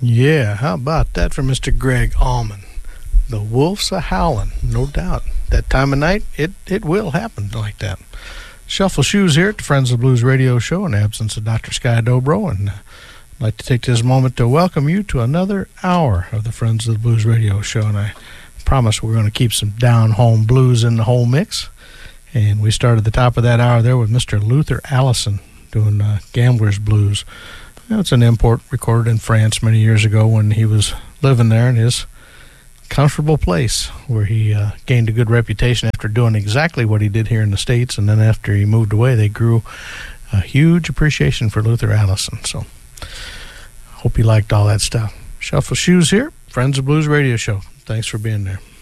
Yeah, how about that for Mr. Greg Allman? The wolves a howling, no doubt. That time of night, it will happen like that. Shuffle Shoes here at the Friends of the Blues radio show in the absence of Dr. Sky Dobro, and I'd like to take this moment to welcome you to another hour of the Friends of the Blues radio show, and I promise we're going to keep some down-home blues in the whole mix. And we started the top of that hour there with Mr. Luther Allison doing Gambler's Blues. It's an import recorded in France many years ago when he was living there in his comfortable place, where he gained a good reputation after doing exactly what he did here in the States. And then after he moved away, they grew a huge appreciation for Luther Allison. So hope you liked all that stuff. Shuffle Shoes here, Friends of Blues radio show. Thanks for being there.